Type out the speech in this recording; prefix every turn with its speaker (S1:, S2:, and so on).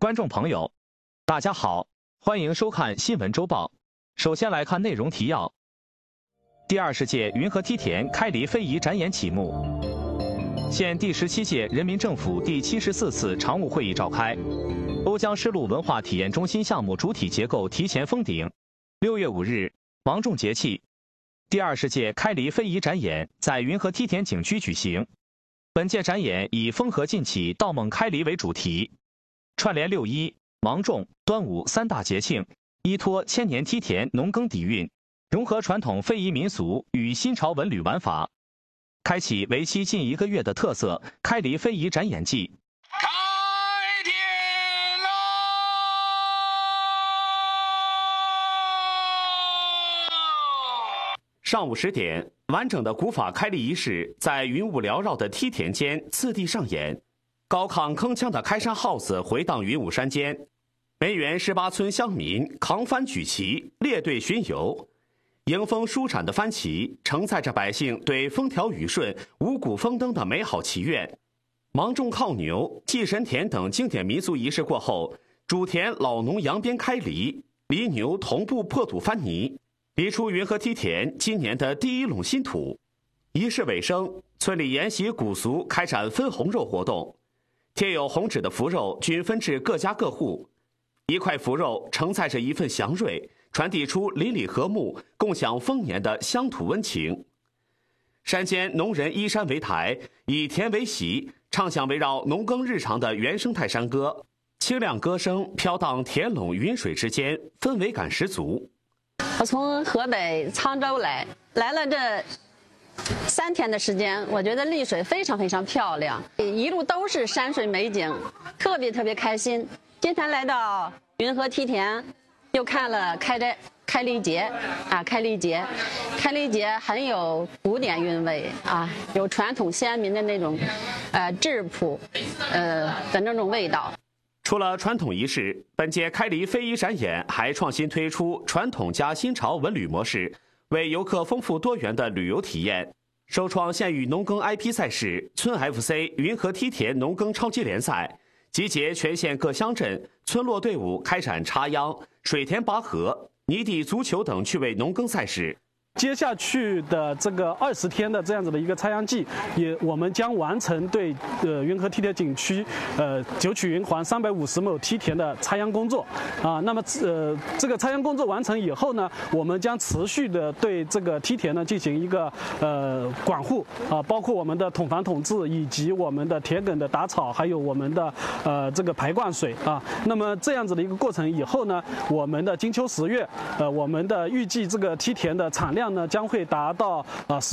S1: 观众朋友，大家好，欢迎收看新闻周报。首先来看内容提要：第20届云和梯田开犁非遗展演启幕，现第17届人民政府第74次常务会议召开，瓯江丝路文化体验中心项目主体结构提前封顶。6月5日，芒种节气，第20届开犁非遗展演在云和梯田景区举行。本届展演以风和劲起，稻梦开犁为主题，串联6·1、芒种、端午3大节庆，依托千年梯田农耕底蕴，融合传统非遗民俗与新潮文旅玩法，开启为期近1个月的特色开犁非遗展演季。
S2: 开天啦！
S3: 上午10点，完整的古法开犁仪式在云雾缭绕的梯田间次第上演。高亢铿锵的开山号子回荡云雾山间，梅园18村乡民扛帆举旗，列队巡游，迎风舒展的帆旗承载着百姓对风调雨顺、五谷丰登的美好祈愿。芒种靠牛、祭神田等经典民俗仪式过后，主田老农扬鞭开犁，犁牛同步破土翻泥，犁出云和梯田今年的第一垄新土。仪式尾声，村里沿袭古俗开展分红肉活动，贴有红纸的福肉均分至各家各户，一块福肉承载着一份祥瑞，传递出邻里和睦、共享丰年的乡土温情。山间农人依山为台，以田为席，唱响围绕农耕日常的原生态山歌，清亮歌声飘荡田垄云水之间，氛围感十足。
S4: 我从河北沧州来了这3天的时间，我觉得丽水非常非常漂亮，一路都是山水美景，特别开心。今天来到云和梯田，又看了开犁节啊，开犁节很有古典韵味啊，有传统先民的那种质朴的那种味道。
S3: 除了传统仪式，本届开犁非遗展演还创新推出传统加新潮文旅模式，为游客丰富多元的旅游体验。首创县域农耕 IP 赛事村 FC 云和梯田农耕超级联赛，集结全县各乡镇、村落队伍开展插秧、水田拔河、泥地足球等趣味农耕赛事。
S5: 接下去的这个20天的这样子的一个插秧季，我们将完成对云和梯田景区九曲云环350亩梯田的插秧工作啊。那么这个插秧工作完成以后呢，我们将持续的对这个梯田呢进行一个管护啊，包括我们的统防统治，以及我们的田埂的打草，还有我们的这个排灌水啊。那么这样子的一个过程以后呢，我们的金秋10月我们的预计这个梯田的产量呢将会达到